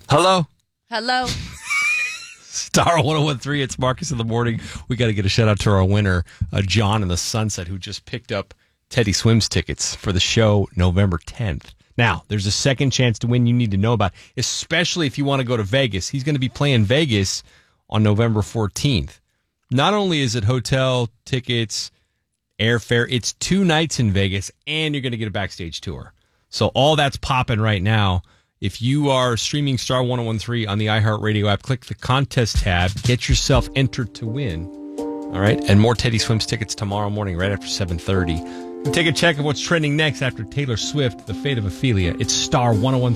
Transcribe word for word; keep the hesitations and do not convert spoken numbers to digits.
Hello. Hello. Star one oh one three, it's Marcus in the morning. We got to get a shout out to our winner, uh, John in the Sunset, who just picked up Teddy Swims tickets for the show November tenth. Now, there's a second chance to win you need to know about, especially if you want to go to Vegas. He's going to be playing Vegas on November fourteenth. Not only is it hotel, tickets, airfare, it's two nights in Vegas, and you're going to get a backstage tour. So all that's popping right now. If you are streaming Star one oh one three on the iHeartRadio app, click the contest tab. Get yourself entered to win. All right? And more Teddy Swims tickets tomorrow morning right after seven thirty. We'll take a check of what's trending next after Taylor Swift, The Fate of Ophelia. It's Star one oh one three.